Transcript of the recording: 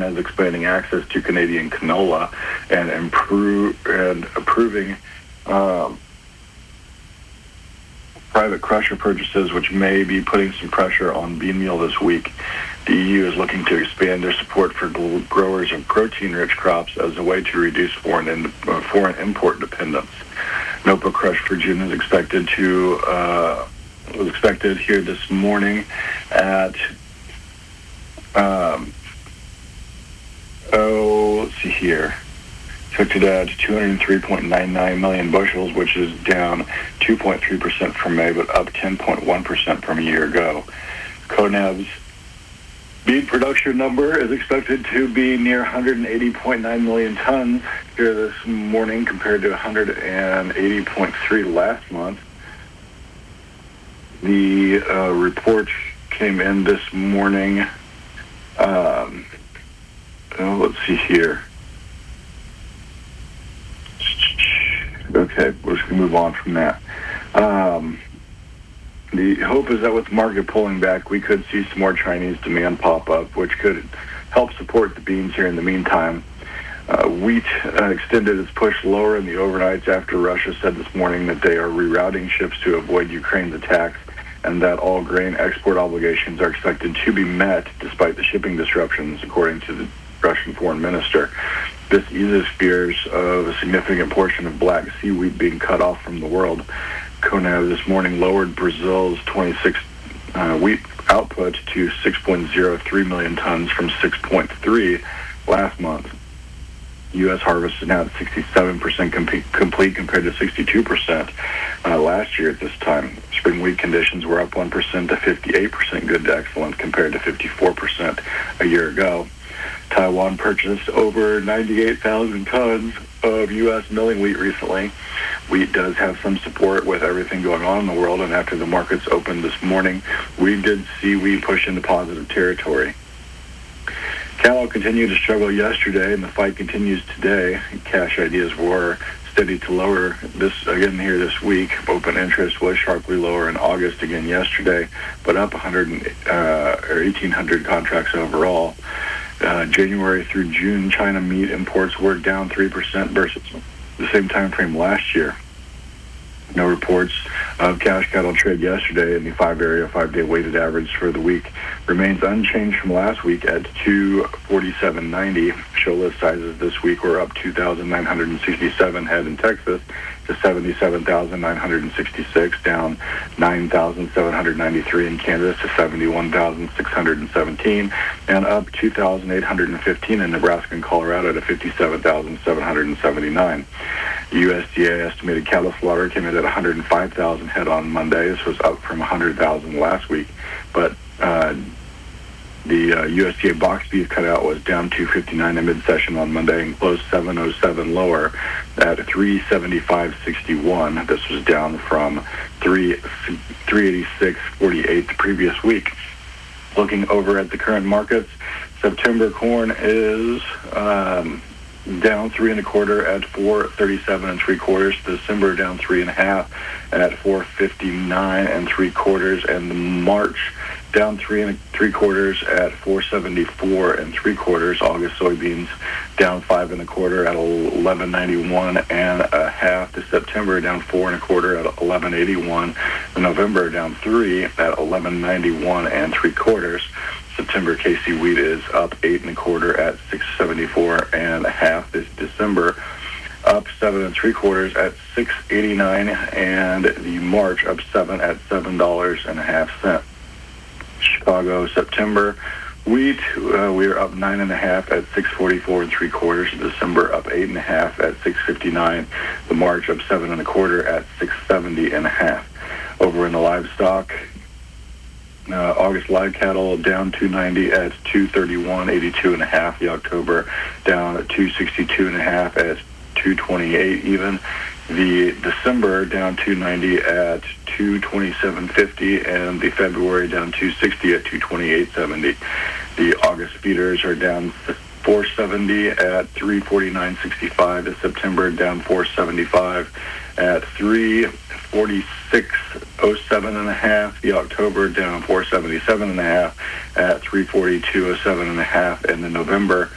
China is expanding access to Canadian canola and approving private crusher purchases, which may be putting some pressure on bean meal this week. The EU is looking to expand their support for growers of protein-rich crops as a way to reduce foreign import dependence. NOPA crush for June is expected here this morning at let's see here. Expected at 203.99 million bushels, which is down 2.3% from May, but up 10.1% from a year ago. CONAB's bean production number is expected to be near 180.9 million tons here this morning compared to 180.3 last month. The report came in this morning. Let's see here. Okay, we're just going to move on from that. The hope is that with the market pulling back, we could see some more Chinese demand pop up, which could help support the beans here in the meantime. Wheat extended its push lower in the overnights after Russia said this morning that they are rerouting ships to avoid Ukraine's attacks, and that all grain export obligations are expected to be met despite the shipping disruptions, according to the Russian foreign minister. This eases fears of a significant portion of Black Sea wheat being cut off from the world. CONAB this morning lowered Brazil's 26 wheat output to 6.03 million tons from 6.3 last month. U.S. harvest is now at 67% complete compared to 62% last year at this time. Spring wheat conditions were up 1% to 58% good to excellent compared to 54% a year ago. Taiwan purchased over 98,000 tons of U.S. milling wheat recently. Wheat does have some support with everything going on in the world, and after the markets opened this morning, we did see wheat push into positive territory. Cattle continued to struggle yesterday, and the fight continues today. Cash ideas were steady to lower this week. Open interest was sharply lower in August again yesterday, but up 1,800 contracts overall. January through June, China meat imports were down 3% versus the same time frame last year. No reports of cash cattle trade yesterday, and the 5-day weighted average for the week remains unchanged from last week at 247.90. Show list sizes this week were up 2,967 head in Texas to 77,966, down 9,793 in Kansas to 71,617, and up 2,815 in Nebraska and Colorado to 57,779. USDA estimated cattle slaughter came in at 105,000 head on Monday. This was up from 100,000 last week, but the USDA box beef cutout was down 259 in mid-session on Monday and closed 707 lower at 375.61. This was down from 386.48 the previous week. Looking over at the current markets, September corn is down 3 1/4 at 437 3/4. December down 3 1/2 at 459 3/4, and the March down 3 3/4 at 474 3/4. August soybeans down 5 1/4 at 1191 1/2. To September down 4 1/4 at 1181. November down 3 at 1191 3/4. September KC wheat is up 8 1/4 at 674 1/2. This December up 7 3/4 at 689, and the March up 7 at $7.50. Chicago September wheat we are up 9 1/2 at 644 3/4. December up 8 1/2 at 659. The March up 7 1/4 at 670 1/2. Over in the livestock, August live cattle down 290 at 231.82 1/2. The October down at 262 1/2 at 228 even. The December down 290 at 227.50, and the February down 260 at 228.70. The August feeders are down 470 at 349.65. The September down 475 at 346.07 1/2. The October down 477 1/2 at 342.07 1/2, and the November